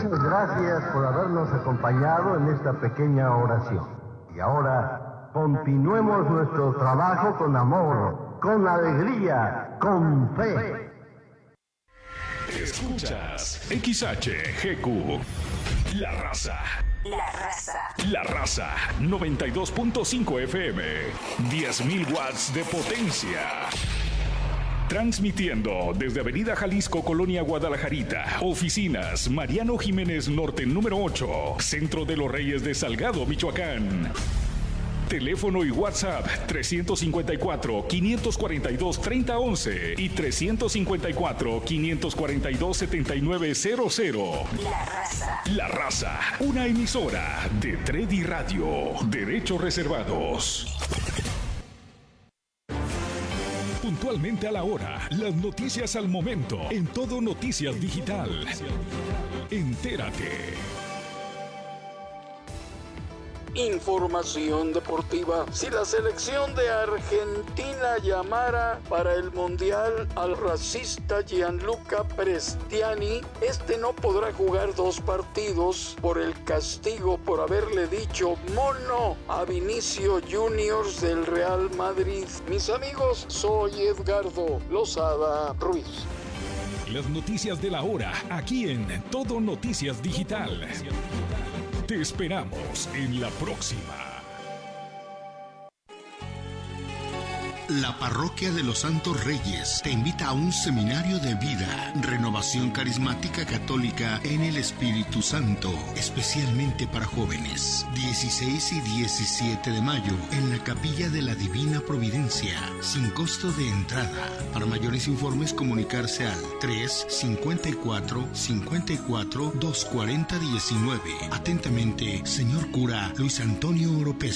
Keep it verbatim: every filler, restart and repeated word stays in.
Muchas gracias por habernos acompañado en esta pequeña oración. Y ahora continuemos nuestro trabajo con amor, con alegría, con fe. Escuchas X H G Q, La Raza. La Raza. La Raza, noventa y dos punto cinco F M, diez mil watts de potencia. Transmitiendo desde Avenida Jalisco, Colonia Guadalajarita. Oficinas Mariano Jiménez Norte número ocho, Centro de los Reyes de Salgado, Michoacán. Teléfono y WhatsApp trescientos cincuenta y cuatro, quinientos cuarenta y dos, treinta once y trescientos cincuenta y cuatro, quinientos cuarenta y dos, setenta y nueve cero cero. La Raza. La Raza, una emisora de Tredi Radio. Derechos reservados. Puntualmente a la hora, las noticias al momento, en Todo Noticias Digital. Entérate. Información deportiva. Si la selección de Argentina llamara para el Mundial al racista Gianluca Prestiani, este no podrá jugar dos partidos por el castigo por haberle dicho mono a Vinicio Juniors del Real Madrid. Mis amigos, soy Edgardo Lozada Ruiz. Las noticias de la hora, aquí en Todo Noticias Digital. Te esperamos en la próxima. La Parroquia de los Santos Reyes te invita a un seminario de vida, renovación carismática católica en el Espíritu Santo, especialmente para jóvenes. dieciséis y diecisiete de mayo en la Capilla de la Divina Providencia, sin costo de entrada. Para mayores informes, comunicarse al tres cincuenta y cuatro, cincuenta y cuatro, doscientos cuarenta, diecinueve. Atentamente, señor cura Luis Antonio Oropesa.